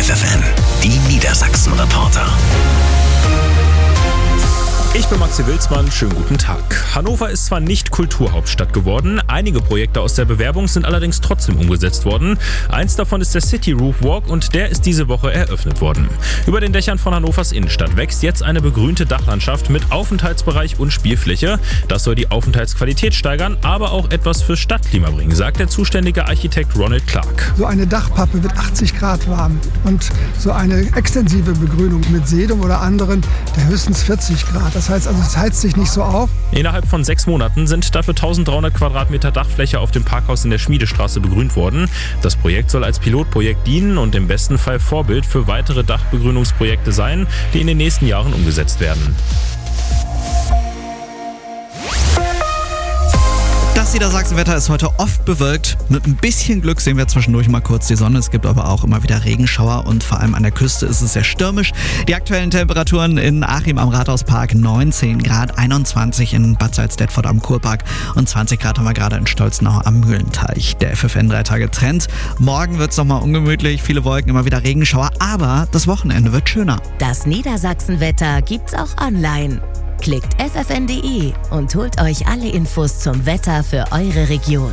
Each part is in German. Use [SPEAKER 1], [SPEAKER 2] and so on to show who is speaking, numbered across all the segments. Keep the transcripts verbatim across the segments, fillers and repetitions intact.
[SPEAKER 1] F F N, die Niedersachsen-Reporter.
[SPEAKER 2] Ich bin Maxi Wilsmann, schönen guten Tag. Hannover ist zwar nicht Kulturhauptstadt geworden, einige Projekte aus der Bewerbung sind allerdings trotzdem umgesetzt worden. Eins davon ist der City Roof Walk und der ist diese Woche eröffnet worden. Über den Dächern von Hannovers Innenstadt wächst jetzt eine begrünte Dachlandschaft mit Aufenthaltsbereich und Spielfläche. Das soll die Aufenthaltsqualität steigern, aber auch etwas fürs Stadtklima bringen, sagt der zuständige Architekt Ronald Clark.
[SPEAKER 3] So eine Dachpappe wird achtzig Grad warm und so eine extensive Begrünung mit Sedum oder anderen, der höchstens vierzig Grad. Das heißt also, es heizt sich nicht so auf.
[SPEAKER 2] Innerhalb von sechs Monaten sind dafür eintausenddreihundert Quadratmeter Dachfläche auf dem Parkhaus in der Schmiedestraße begrünt worden. Das Projekt soll als Pilotprojekt dienen und im besten Fall Vorbild für weitere Dachbegrünungsprojekte sein, die in den nächsten Jahren umgesetzt werden.
[SPEAKER 4] Das Niedersachsenwetter ist heute oft bewölkt. Mit ein bisschen Glück sehen wir zwischendurch mal kurz die Sonne. Es gibt aber auch immer wieder Regenschauer und vor allem an der Küste ist es sehr stürmisch. Die aktuellen Temperaturen in Achim am Rathauspark neunzehn Grad, einundzwanzig in Bad Salzdetford am Kurpark und zwanzig Grad haben wir gerade in Stolzenau am Mühlenteich. Der F F N drei Tage Trend. Morgen wird es nochmal ungemütlich, viele Wolken, immer wieder Regenschauer, aber das Wochenende wird schöner.
[SPEAKER 5] Das Niedersachsenwetter gibt's auch online. Klickt f f n punkt d e und holt euch alle Infos zum Wetter für eure Region.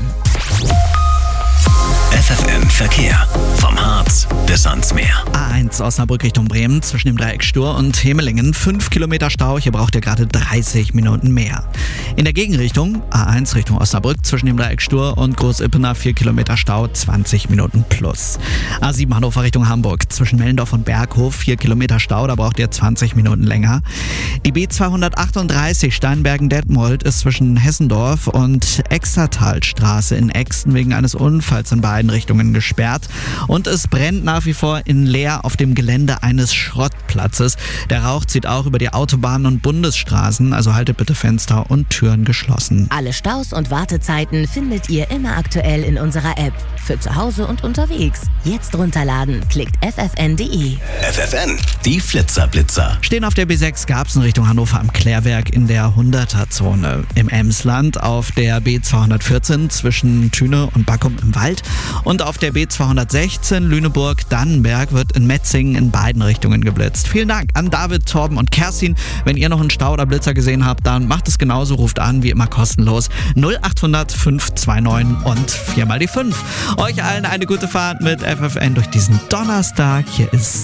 [SPEAKER 1] F F N Verkehr. Vom Harz bis ans Meer.
[SPEAKER 4] A eins Osnabrück Richtung Bremen zwischen dem Dreieck Stur und Hemelingen. fünf Kilometer Stau, hier braucht ihr gerade dreißig Minuten mehr. In der Gegenrichtung A eins Richtung Osnabrück zwischen dem Dreieck Stur und Großippener vier Kilometer Stau, zwanzig Minuten plus. A sieben Hannover Richtung Hamburg zwischen Mellendorf und Berghof vier Kilometer Stau, da braucht ihr zwanzig Minuten länger. Die B zweihundertachtunddreißig Steinbergen-Detmold ist zwischen Hessendorf und Exertalstraße in Exten wegen eines Unfalls in beiden Richtungen gesperrt. Und es brennt nach wie vor in Leer auf dem Gelände eines Schrottplatzes. Der Rauch zieht auch über die Autobahnen und Bundesstraßen, also haltet bitte Fenster und Türen geschlossen.
[SPEAKER 5] Alle Staus und Wartezeiten findet ihr immer aktuell in unserer App. Für zu Hause und unterwegs. Jetzt runterladen, klickt f f n punkt d e.
[SPEAKER 1] F F N, die Flitzerblitzer.
[SPEAKER 4] Stehen auf der B sechs Garbsen Richtung Hannover am Klärwerk in der hunderter-Zone. Im Emsland auf der B zweihundertvierzehn zwischen Thüne und Backum im Wald. Und auf der B zweihundertsechzehn Lüneburg-Dannenberg wird in Metzingen in beiden Richtungen geblitzt. Vielen Dank an David, Torben und Kerstin. Wenn ihr noch einen Stau oder Blitzer gesehen habt, dann macht es genauso, ruft an, wie immer kostenlos. null achthundert fünf zwei neun und vier mal die fünf. Euch allen eine gute Fahrt mit F F N durch diesen Donnerstag. Hier ist